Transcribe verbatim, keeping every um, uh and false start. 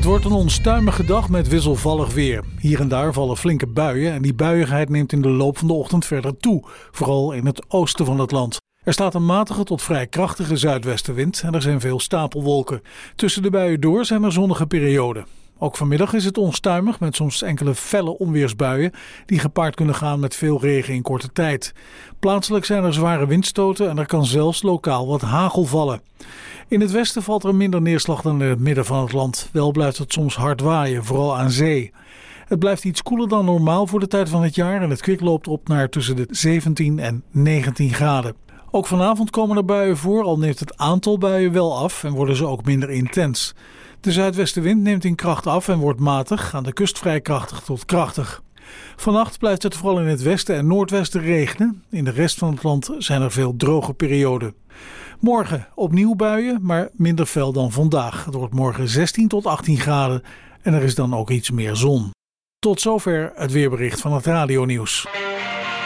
wordt een onstuimige dag met wisselvallig weer. Hier en daar vallen flinke buien en die buiigheid neemt in de loop van de ochtend verder toe. Vooral in het oosten van het land. Er staat een matige tot vrij krachtige zuidwestenwind en er zijn veel stapelwolken. Tussen de buien door zijn er zonnige perioden. Ook vanmiddag is het onstuimig met soms enkele felle onweersbuien die gepaard kunnen gaan met veel regen in korte tijd. Plaatselijk zijn er zware windstoten en er kan zelfs lokaal wat hagel vallen. In het westen valt er minder neerslag dan in het midden van het land. Wel blijft het soms hard waaien, vooral aan zee. Het blijft iets koeler dan normaal voor de tijd van het jaar en het kwik loopt op naar tussen de zeventien en negentien graden. Ook vanavond komen er buien voor, al neemt het aantal buien wel af en worden ze ook minder intens. De zuidwestenwind neemt in kracht af en wordt matig, aan de kust vrij krachtig tot krachtig. Vannacht blijft het vooral in het westen en noordwesten regenen. In de rest van het land zijn er veel droge perioden. Morgen opnieuw buien, maar minder fel dan vandaag. Het wordt morgen zestien tot achttien graden en er is dan ook iets meer zon. Tot zover het weerbericht van het radionieuws.